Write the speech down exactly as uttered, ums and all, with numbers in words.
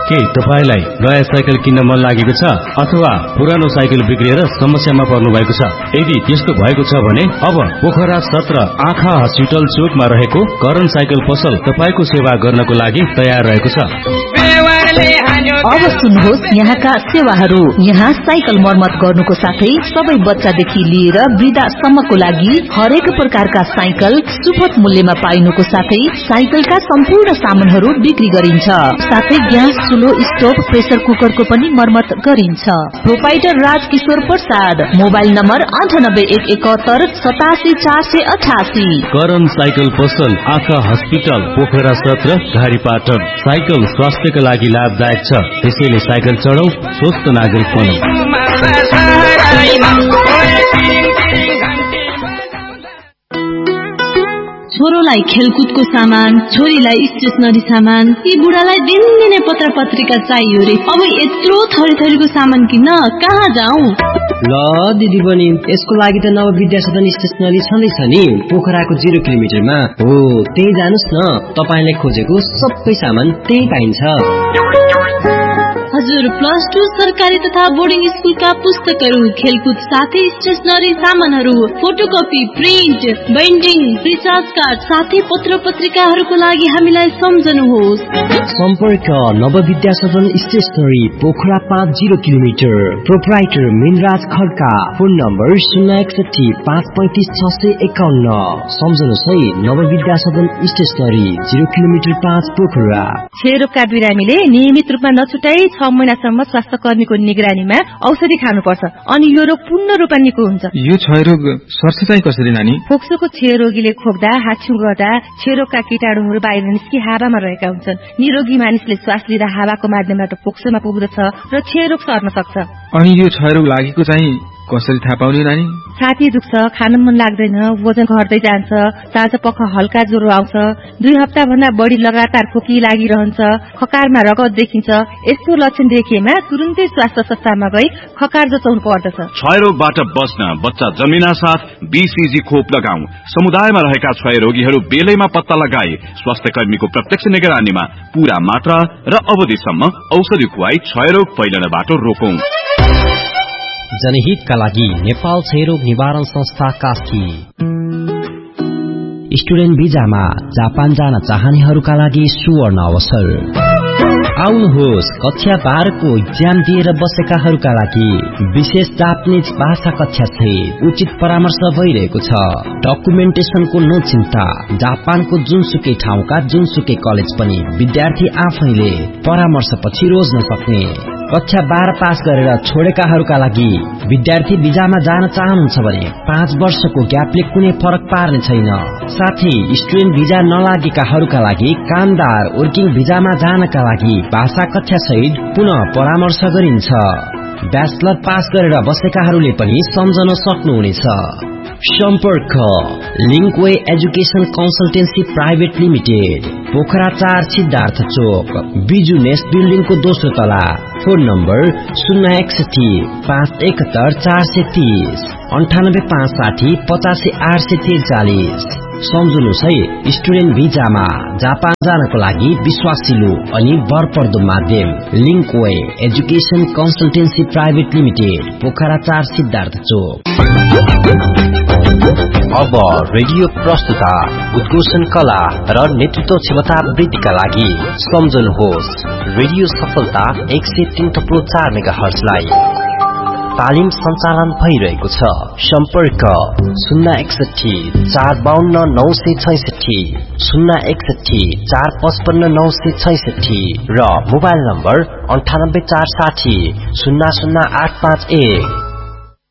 के तपाईलाई नयाँ साइकल किन्न मन लागेको छ अथवा पुरानो साइकल बिग्रिएर समस्यामा पर्नु भएको छ? यदि त्यस्तो भएको छ भने अब पोखरा सत्र आँखा हस्पिटल चोकमा रहेको करण साइकल पसल तपाईको सेवा गर्नको लागि तयार रहेको छ। अब सुन्नुहोस् यहाँका सेवाहरू। यहाँ साइकल मर्मत गर्नुको साथै सबै बच्चादेखि लिएर वृद्धासम्मको लागि हरेक प्रकारका साइकल सुपथ मूल्यमा पाइनुको साथै साइकलका सम्पूर्ण सामानहरू बिक्री गरिन्छ। साथै ग्यास चुलो स्टोभ प्रेसर कुकरको पनि मर्मत गरिन्छ। Proprietor Rajkishore Prasad, mobile number अन्ठानब्बे एक एकहत्तर सतासी चार सय अठासी। करण साइकल पसल आँखा हस्पिटल पोखरा सत्र घारीपाटन। साइकल स्वास्थ्यका लागि लाभदायक छ, त्यसैले साइकल चढाउ, स्वस्थ नागरिक बनौं। छोरोलाई खेलकुदको सामान, छोरीलाई स्टेशनरी सामान, यी बुढालाई दिनदिनै पत्र पत्रिका चाहियो रे। अब यत्रो थरी थरीको सामान किन्न कहाँ जाउँ? ल दिदी बहिनी, यसको लागि त नव विद्या सदन स्टेशनरी छँदैछ नि, पोखराको जिरो किलोमिटरमा हो। त्यही जानुस् न, तपाईले खोजेको सबै सामान त्यही पाइन्छ। हजुर, प्लस टू सरकारी तथा बोर्डिङ स्कुलका पुस्तकहरू, खेलकुद साथै स्टेशनरी सामानहरू, photocopy, print, binding, recharge card साथै पत्र पत्रिकाहरूको लागि हामीलाई सम्झनुहोस्। सम्पर्क नवविद्या सदन स्टेशनरी पोखरा पाँच zero kilometre. Proprietor Minraj Khadka. Phone number शून्य एकसठी पाँच पैंतिस छ सय एकाउन्न। सम्झनुहोस् है, नवविद्या सदन स्टेशनरी जिरो किलोमिटर पाँच पोखरा। क्षयरोगका बिरामीले नियमित रूपमा नछुटाई छ महिनासम्म स्वास्थ्य कर्मीको निगरानीमा औषधि खानुपर्छ, अनि यो रोग पूर्ण रूपमा निको हुन्छ। यो क्षयरोग सर्छ चाहिँ कसरी नानी? फोक्सोको क्षयरोगीले खोक्दा, हाछ्यु गर्दा क्षयरोगका कीटाणुहरू बाहिर निस्कि हावामा रहेका हुन्छन्। निरोगी मानिसले श्वास लिँदा हावाको माध्यमबाट फोक्सोमा पुग्दछ र क्षयरोग सर्न सक्छ। अनि यो क्षयरोग लागेको चाहिँ कसरी थाहा पाउने नानी? छाती दुख्छ, खान मन लाग्दैन, वजन घट्दै जान्छ, साँझ पख हल्का ज्वरो आउँछ, दुई हप्ता भन्दा बढी लगातार खोकी लागिरहन्छ, खकारमा रगत देखिन्छ। यस्तो लक्षण देखिएमा तुरुन्तै स्वास्थ्य संस्थामा गई खकार जचाउनु पर्दछ। क्षयरोगबाट बच्न बच्चा जन्मिना साथ बीसीजी खोप लगाऊ। समुदायमा रहेका क्षयरोगीहरू बेलैमा पत्ता लगाए स्वास्थ्य कर्मीको प्रत्यक्ष निगरानीमा पूरा मात्रा र अवधिसम्म औषधि खुवाई क्षयरोग फैलनबाट रोकौं। जनहितका लागि नेपाल क्षयरोग निवारण संस्था कास्की। स्टुडेन्ट भिजामा जापान जान चाहनेहरूका लागि सुवर्ण अवसर। आउनुहोस्, कक्षा बाह्रको इक्जाम दिएर बसेकाहरूका लागि विशेष जापानिज भाषा कक्षा सहित उचित परामर्श भइरहेको छ। डकुमेन्टेसनको नचिन्ता। जापानको जुनसुकै ठाउँका जुनसुकै कलेज पनि विद्यार्थी आफैले परामर्श पछि रोज्न सक्ने। कक्षा बाह्र पास गरेर छोडेकाहरूका लागि विद्यार्थी भिजामा जान चाहनुहुन्छ भने पाँच वर्षको ग्यापले कुनै फरक पार्ने छैन। साथै स्टुडेन्ट भिजा नलागेकाहरूका लागि कामदार वर्किङ भिजामा जानका लागि भाषा कक्षा सहित पुनः परामर्श गरिन्छ। ब्याचलर पास गरेर बसेकाहरूले पनि सम्झन सक्नुहुनेछ। सम्पर्क लिङ्कवे education consultancy private limited, Pokhara चार सिद्धार्थ चोक, बिजु नेस्ट बिल्डिङको दोस्रो तला। फोन नम्बर शून्य एकसठी पाँच एकहत्तर चार सय तीस अन्ठानब्बे पाँच साठी पचासी आठ सय त्रिचालिस। सम्झनुहोस् है, स्टुडेन्ट भिजामा जापान जानको लागि विश्वासिलो अनि भरपर्दो माध्यम लिङ्कवे education consultancy private limited, Pokhara चार सिद्धार्थ चोक। अब रेडियो प्रस्तुता उद्घोषण कला र नेतृत्व क्षमता वृद्धिका लागि सम्झनुहोस् रेडियो सफलता एक सय तीन थप्लो चार मेगा हर्जलाई तालिम सञ्चालन भइरहेको छ। सम्पर्क शून्य एकसठी चार बाहन्न नौ सय छैसठी शून्य एकसठी चार पचपन्न नौ सय छैसठी र मोबाइल नम्बर अन्ठानब्बे चार साठी शून्य शून्य आठ पाँच एक।